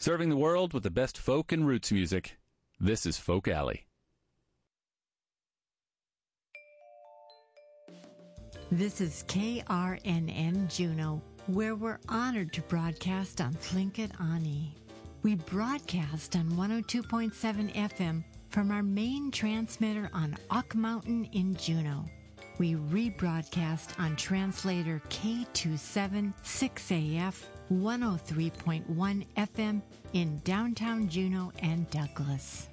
Serving the world with the best folk and roots music. This is Folk Alley. This is KRNN Juneau, where we're honored to broadcast on Tlingit Ani. We broadcast on 102.7 FM from our main transmitter on Ock Mountain in Juneau. We rebroadcast on translator K276AF 103.1 FM in downtown Juneau and Douglas.